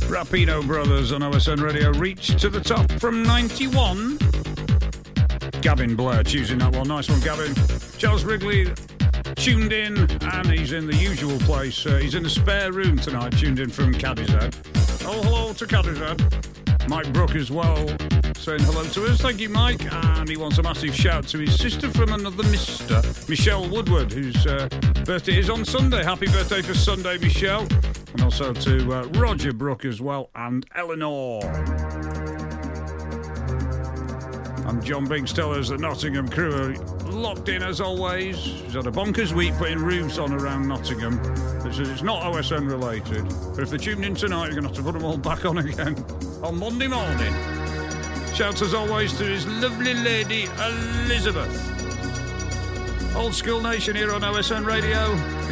Rapino Brothers on OSN Radio reached to the top from 91. Gavin Blair choosing that one. Nice one, Gavin. Charles Wrigley tuned in, and he's in the usual place. He's in the spare room tonight, tuned in from Cadizad. Oh, hello to Cadizad. Mike Brook as well, saying hello to us. Thank you, Mike. And he wants a massive shout to his sister from another Mr. Michelle Woodward, whose birthday is on Sunday. Happy birthday for Sunday, Michelle. And also to Roger Brook as well, and Eleanor. I'm John Binks. Tell us the Nottingham crew are locked in as always. He's had a bonkers week putting roofs on around Nottingham. It's not OSN related. But if they're tuned in tonight, you're going to have to put them all back on again on Monday morning. Shouts as always to his lovely lady, Elizabeth. Old School Nation here on OSN Radio.